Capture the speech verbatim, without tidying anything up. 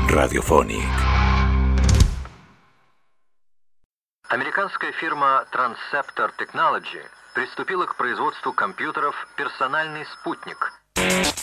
Radiophonic. Американская фирма Transceptor Technology приступила к производству компьютеров «Персональный спутник».